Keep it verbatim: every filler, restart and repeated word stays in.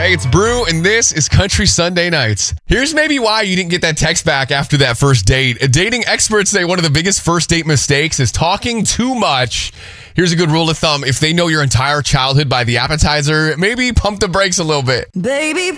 Hey, it's Brew, and this is Country Sunday Nights. Here's maybe why you didn't get that text back after that first date. Dating experts say one of the biggest first date mistakes is talking too much. Here's a good rule of thumb. If they know your entire childhood by the appetizer, maybe pump the brakes a little bit. Baby.